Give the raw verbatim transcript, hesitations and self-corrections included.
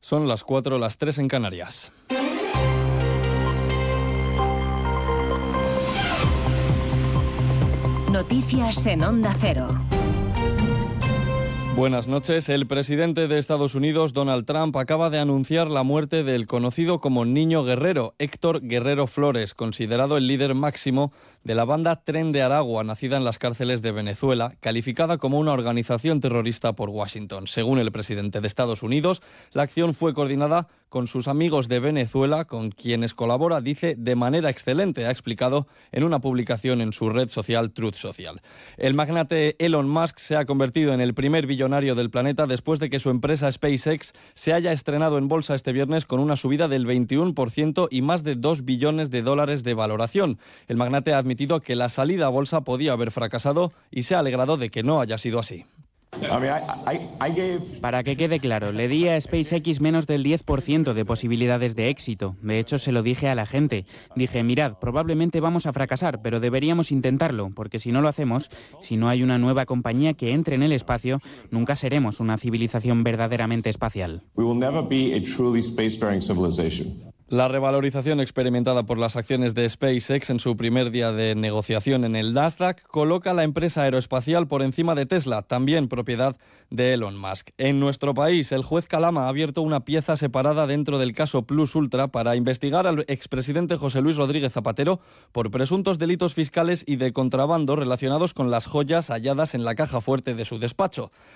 Son las cuatro, las tres en Canarias. Noticias en Onda Cero. Buenas noches. El presidente de Estados Unidos, Donald Trump, acaba de anunciar la muerte del conocido como Niño Guerrero, Héctor Guerrero Flores, considerado el líder máximo de la banda Tren de Aragua, nacida en las cárceles de Venezuela, calificada como una organización terrorista por Washington. Según el presidente de Estados Unidos, la acción fue coordinada con sus amigos de Venezuela, con quienes colabora, dice, de manera excelente, ha explicado en una publicación en su red social Truth Social. El magnate Elon Musk se ha convertido en el primer billonario del planeta después de que su empresa SpaceX se haya estrenado en bolsa este viernes con una subida del veintiuno por ciento y más de dos billones de dólares de valoración. El magnate ha admitido que la salida a bolsa podía haber fracasado y se ha alegrado de que no haya sido así. Para que quede claro, le di a SpaceX menos del diez por ciento de posibilidades de éxito. De hecho, se lo dije a la gente. Dije, mirad, probablemente vamos a fracasar, pero deberíamos intentarlo, porque si no lo hacemos, si no hay una nueva compañía que entre en el espacio, nunca seremos una civilización verdaderamente espacial. La revalorización experimentada por las acciones de SpaceX en su primer día de negociación en el Nasdaq coloca a la empresa aeroespacial por encima de Tesla, también propiedad de Elon Musk. En nuestro país, el juez Calama ha abierto una pieza separada dentro del caso Plus Ultra para investigar al expresidente José Luis Rodríguez Zapatero por presuntos delitos fiscales y de contrabando relacionados con las joyas halladas en la caja fuerte de su despacho.